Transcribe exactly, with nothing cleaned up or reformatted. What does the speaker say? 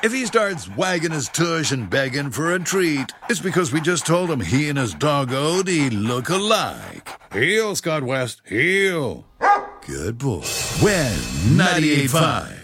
If he starts wagging his tush and begging for a treat, it's because we just told him he and his dog Odie look alike. Heel, Scott West, heel. Good boy. When ninety-eight point five.